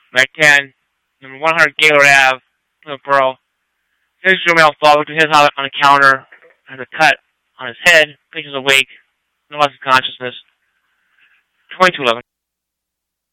Night 10, number 100 Gaylord Ave, Hillsborough. His male fall to his house on the counter, has a cut on his head, patient's awake, no loss of consciousness. 2211.